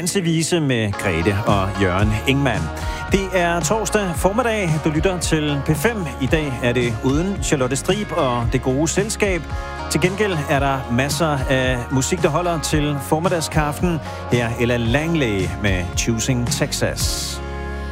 Dansevise med Grete og Jørgen Ingmann. Det er torsdag formiddag. Du lytter til P5. I dag er det uden Charlotte Strib og det gode selskab. Til gengæld er der masser af musik, der holder til formiddagskaffen. Her er Ella Langley med Choosing Texas.